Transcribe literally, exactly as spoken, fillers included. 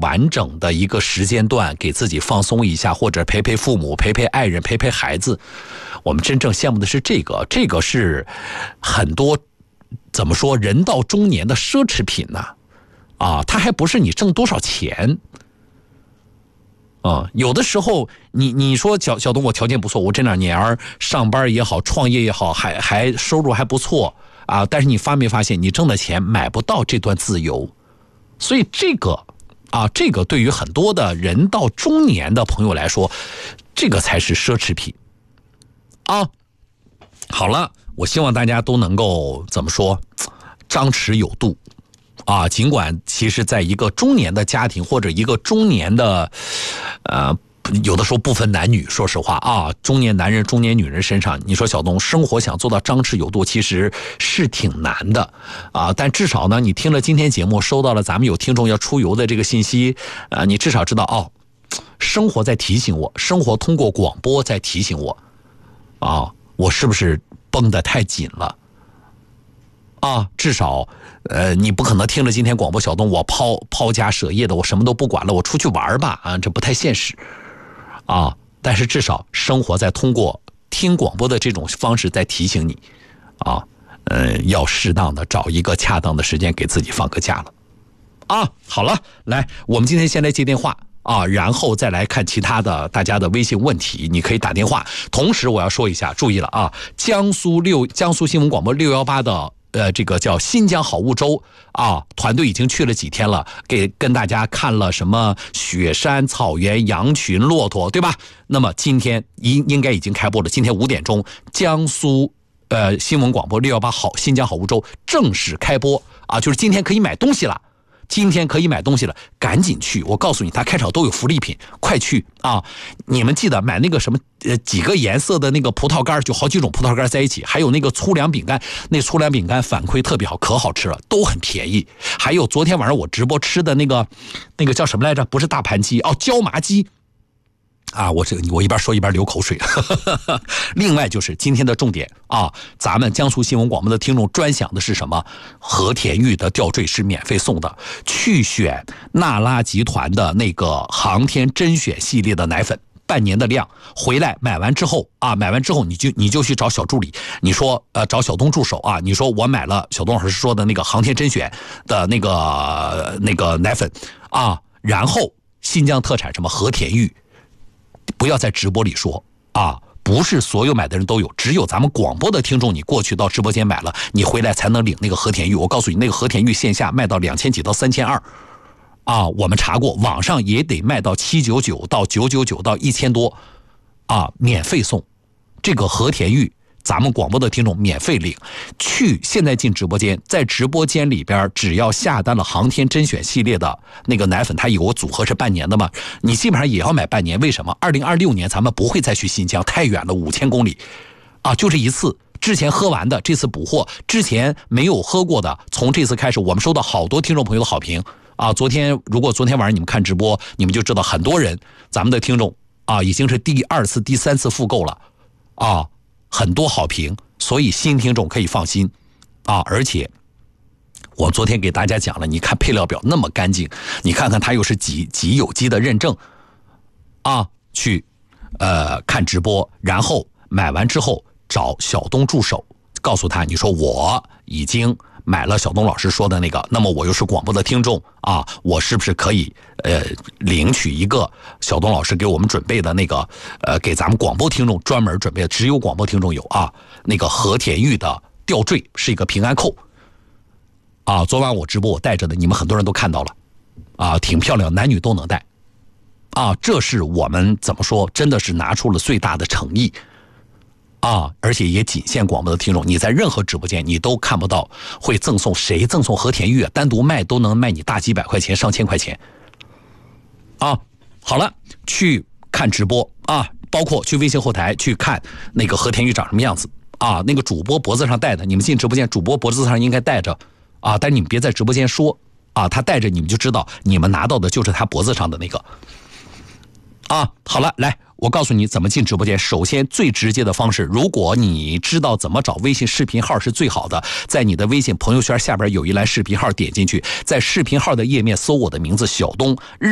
完整的一个时间段给自己放松一下，或者陪陪父母、陪陪爱人、陪陪孩子。我们真正羡慕的是这个，这个是很多怎么说人到中年的奢侈品呢、啊？啊，它还不是你挣多少钱。啊、嗯，有的时候你你说小小东，我条件不错，我这两年上班也好，创业也好，还还收入还不错啊。但是你发没发现，你挣的钱买不到这段自由，所以这个啊，这个对于很多的人到中年的朋友来说，这个才是奢侈品啊。好了，我希望大家都能够怎么说，张弛有度。啊，尽管其实在一个中年的家庭或者一个中年的呃有的时候不分男女，说实话啊，中年男人中年女人身上，你说小东生活想做到张弛有度其实是挺难的啊。但至少呢，你听了今天节目，收到了咱们有听众要出游的这个信息啊，你至少知道哦，生活在提醒我，生活通过广播在提醒我啊，我是不是绷得太紧了啊？至少呃，你不可能听了今天广播小东我抛抛家舍业的，我什么都不管了，我出去玩吧啊，这不太现实啊。但是至少生活在通过听广播的这种方式在提醒你啊，呃，要适当的找一个恰当的时间给自己放个假了啊。好了，来，我们今天先来接电话啊，然后再来看其他的大家的微信问题，你可以打电话。同时我要说一下，注意了啊，江苏六江苏新闻广播六一八的。呃，这个叫新疆好物周啊，团队已经去了几天了，给跟大家看了什么雪山、草原、羊群、骆驼，对吧？那么今天应应该已经开播了，今天五点钟，江苏呃新闻广播六一八好新疆好物周正式开播啊，就是今天可以买东西了。今天可以买东西了，赶紧去！我告诉你，他开场都有福利品，快去啊！你们记得买那个什么呃几个颜色的那个葡萄干，就好几种葡萄干在一起，还有那个粗粮饼干，那粗粮饼干反馈特别好，可好吃了，都很便宜。还有昨天晚上我直播吃的那个那个叫什么来着？不是大盘鸡哦，椒麻鸡。啊，我这我一边说一边流口水。另外就是今天的重点啊，咱们江苏新闻广播的听众专享的是什么？和田玉的吊坠是免费送的，去选娜拉集团的那个航天甄选系列的奶粉，半年的量，回来买完之后啊，买完之后你就你就去找小助理，你说呃找小东助手啊，你说我买了小东老师说的那个航天甄选的那个那个奶粉啊，然后新疆特产什么和田玉。不要在直播里说啊，不是所有买的人都有，只有咱们广播的听众，你过去到直播间买了，你回来才能领那个和田玉。我告诉你，那个和田玉线下卖到两千几到三千二，啊，我们查过，网上也得卖到七九九到九九九到一千多，啊，免费送。这个和田玉，咱们广播的听众免费领。去现在进直播间，在直播间里边，只要下单了航天甄选系列的那个奶粉，它有个组合是半年的嘛，你基本上也要买半年。为什么？二零二六年咱们不会再去新疆，太远了，五千公里，啊，就这一次。之前喝完的，这次补货；之前没有喝过的，从这次开始，我们收到好多听众朋友的好评啊。昨天如果昨天晚上你们看直播，你们就知道很多人，咱们的听众啊，已经是第二次、第三次复购了啊。很多好评，所以新听众可以放心啊！而且我昨天给大家讲了，你看配料表那么干净，你看看它又是几几有机的认证啊！去呃看直播，然后买完之后找小东助手，告诉他你说我已经买了小东老师说的那个，那么我又是广播的听众啊，我是不是可以呃领取一个小东老师给我们准备的那个呃给咱们广播听众专门准备的，只有广播听众有啊，那个和田玉的吊坠是一个平安扣啊，昨晚我直播我戴着的，你们很多人都看到了啊，挺漂亮，男女都能戴啊，这是我们怎么说，真的是拿出了最大的诚意。啊，而且也仅限广播的听众，你在任何直播间你都看不到会赠送谁赠送和田玉啊，单独卖都能卖你大几百块钱、上千块钱。啊，好了，去看直播啊，包括去微信后台去看那个和田玉长什么样子啊，那个主播脖子上戴的，你们进直播间主播脖子上应该戴着啊，但你们别在直播间说啊，他戴着你们就知道你们拿到的就是他脖子上的那个。啊，好了，来。我告诉你怎么进直播间。首先最直接的方式，如果你知道怎么找微信视频号是最好的，在你的微信朋友圈下边有一栏视频号，点进去，在视频号的页面搜我的名字小东。